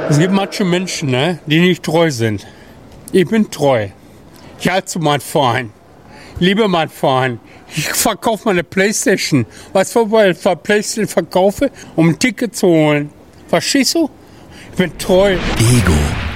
Es gibt manche Menschen, ne, die nicht treu sind. Ich bin treu. Ich halte zu meinem Verein. Liebe meinen Verein. Ich verkaufe meine Playstation. Weißt du, weil ich Playstation verkaufe, um ein Ticket zu holen. Verstehst du? Ich bin treu. Ego.